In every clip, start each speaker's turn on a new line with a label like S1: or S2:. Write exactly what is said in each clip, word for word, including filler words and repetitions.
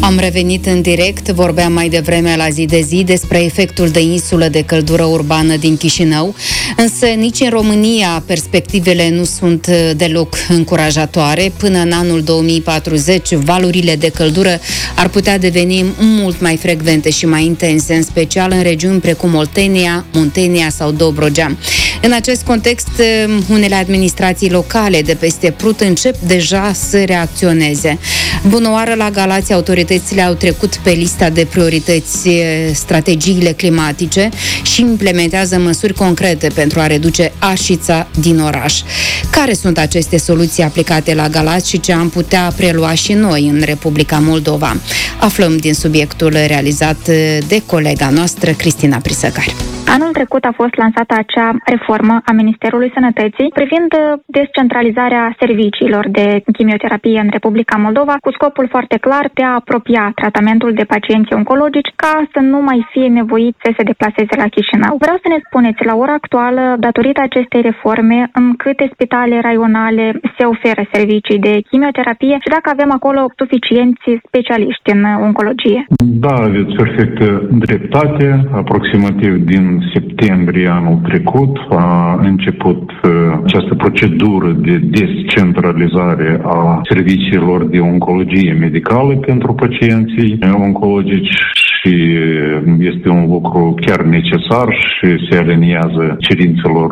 S1: Am revenit în direct, vorbeam mai devreme la Zi de Zi despre efectul de insulă de căldură urbană din Chișinău, însă nici în România perspectivele nu sunt deloc încurajatoare. Până în anul două mii patruzeci, valurile de căldură ar putea deveni mult mai frecvente și mai intense, în special în regiuni precum Oltenia, Muntenia sau Dobrogea. În acest context, unele administrații locale de peste Prut încep deja să reacționeze. Bună oară la Galați, autoritățile au trecut pe lista de priorități strategiile climatice și implementează măsuri concrete pentru a reduce așița din oraș. Care sunt aceste soluții aplicate la Galați și ce am putea prelua și noi în Republica Moldova? Aflăm din subiectul realizat de colega noastră, Cristina Prisăcari.
S2: Anul trecut a fost lansată acea reformă a Ministerului Sănătății privind descentralizarea serviciilor de chimioterapie în Republica Moldova, cu scopul foarte clar de a apropia tratamentul de pacienți oncologici ca să nu mai fie nevoit să se deplaseze la Chișinău. Vreau să ne spuneți, la ora actuală, datorită acestei reforme, în câte spitale raionale se oferă servicii de chimioterapie și dacă avem acolo suficienți specialiști în oncologie?
S3: Da, aveți perfectă dreptate. Aproximativ din septembrie anul trecut a început această procedură de descentralizare a serviciilor de oncologie medicală pentru pacienții oncologici și este un lucru chiar necesar și se aliniază cerințelor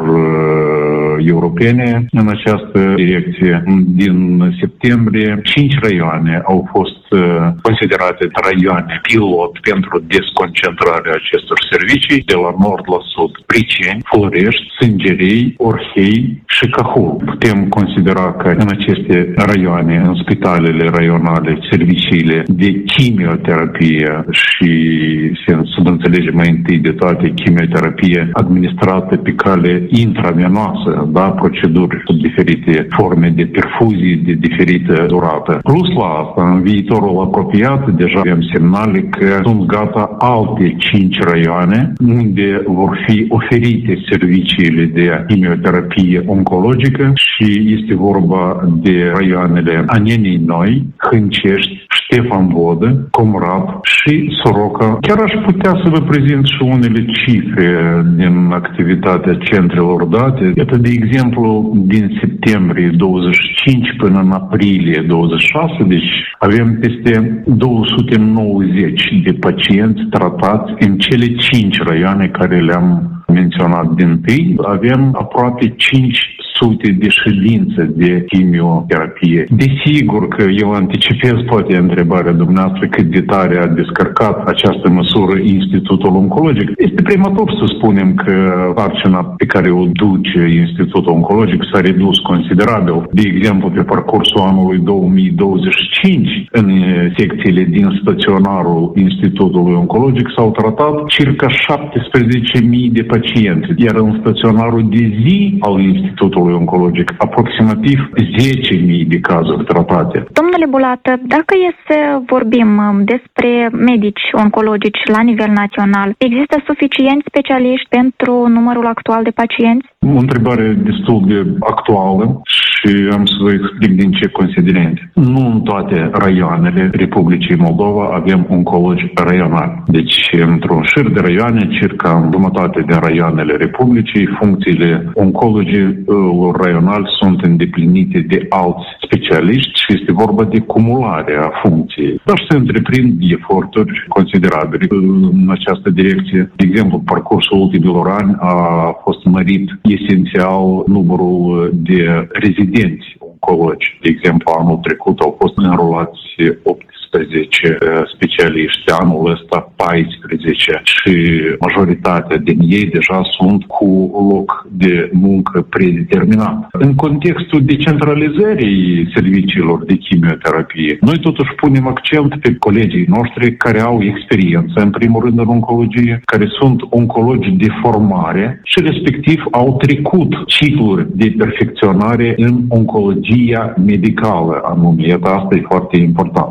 S3: europene în această direcție. Din septembrie, cinci raioane au fost considerate raioane pilot pentru desconcentrarea acestor servicii, de la nord la sud: Priceni, Florești, Sângerei, Orhei și Cahul. Putem considera că în aceste raioane, în spitalele raionale, serviciile de chimioterapie și se subînțelege mai întâi de toate chimioterapie administrată pe cale intravenoasă, da, proceduri sub diferite forme de perfuzie de diferită durată. Plus la asta, în viitorul apropiat, deja avem semnale că sunt gata alte cinci raioane unde vor fi oferite serviciile de chimioterapie oncologică și este vorba de raioanele Anenii Noi, Hâncești, Ștefan Vodă, Comrat și Soroca. Chiar aș putea să vă prezint și unele cifre din activitatea centrelor date. Iată, de exemplu, din septembrie douăzeci și cinci până în aprilie douăzeci și șase, deci avem peste două sute nouăzeci de pacienți tratați în cele cinci raioane care le-am menționat din tâi. Avem aproape cinci sute de ședințe de chimioterapie. Desigur că eu anticipez poate întrebarea dumneavoastră cât de tare a descărcat această măsură Institutul Oncologic. Este prematur să spunem că sarcina pe care o duce Institutul Oncologic s-a redus considerabil. De exemplu, pe parcursul anului două mii douăzeci și cinci, în secțiile din staționarul Institutului Oncologic s-au tratat circa șaptesprezece mii de pacienți, iar în staționarul de zi al Institutului Oncologic aproximativ zece mii de cazuri tratate.
S2: Domnule Bulată, dacă e să vorbim despre medici oncologici la nivel național, există suficienți specialiști pentru numărul actual de pacienți?
S3: O întrebare destul de actuală și am să vă explic din ce considerente. Nu în toate raioanele Republicii Moldova avem oncologi raionali. Deci, într-un șir de raioane, circa în jumătate de raioanele Republicii, funcțiile oncologilor raionali sunt îndeplinite de alți specialiști și este vorba de cumulare a funcției. Dar se întreprind eforturi considerabile în această direcție. De exemplu, parcursul ultimilor ani a fost mărit esențial numărul de rezidenți oncologi. De exemplu, anul trecut au fost înrolați optsprezece specialiști, anul ăsta paisprezece și majoritatea din ei deja sunt cu loc de muncă predeterminat. În contextul decentralizării serviciilor de chimioterapie, noi totuși punem accent pe colegii noștri care au experiență, în primul rând în oncologie, care sunt oncologi de formare și respectiv au trecut cicluri de perfecționare în oncologia medicală anume. Iată, asta e foarte important.
S2: Telemedicina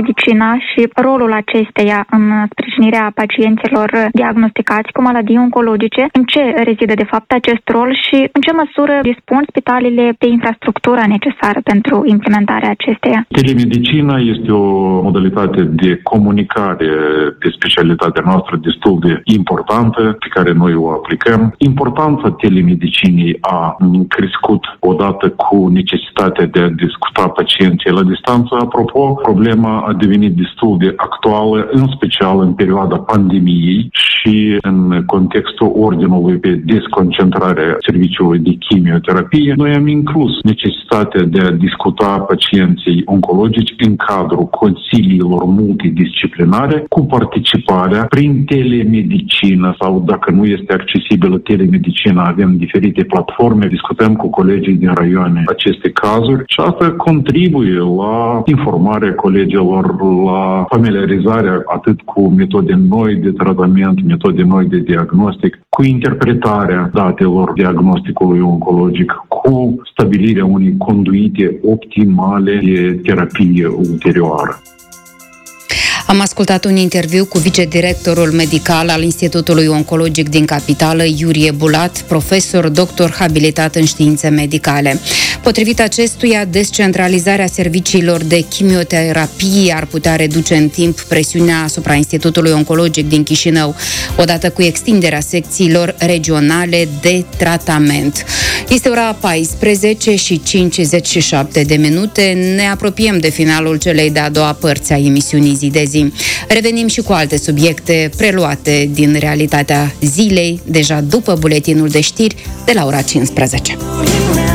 S2: telemedicina și rolul acesteia în sprijinirea pacienților diagnosticați cu maladii oncologice, în ce rezidă de fapt acest rol și în ce măsură dispun spitalele de infrastructura necesară pentru implementarea acesteia?
S3: Telemedicina este o modalitate de comunicare de specialitatea noastră destul de importantă pe care noi o aplicăm. Importanța telemedicinii a crescut odată cu necesitatea de a discuta pacienții la distanță. Apropo, problema a devenit destul de actuală, în special în perioada pandemiei și în contextul ordinului pe desconcentrarea serviciului de chimioterapie. Noi am inclus necesitatea de a discuta pacienții oncologici în cadrul consiliilor multidisciplinare cu participarea prin telemedicină sau dacă nu este accesibilă telemedicina, avem diferite platforme, discutăm cu colegii din raioane aceste cazuri și asta contribuie la informarea colegilor, la familiarizarea atât cu metode noi de tratament, metode noi de diagnostic, cu interpretarea datelor diagnosticului oncologic, cu stabilirea unei conduite optimale de terapie ulterioară.
S1: Am ascultat un interviu cu vicedirectorul medical al Institutului Oncologic din Capitală, Iurie Bulat, profesor doctor habilitat în științe medicale. Potrivit acestuia, descentralizarea serviciilor de chimioterapie ar putea reduce în timp presiunea asupra Institutului Oncologic din Chișinău, odată cu extinderea secțiilor regionale de tratament. Este ora paisprezece și cincizeci și șapte de minute. Ne apropiem de finalul celei de-a doua părți a emisiunii Zi de Zi. Revenim și cu alte subiecte preluate din realitatea zilei, deja după buletinul de știri de la ora cincisprezece.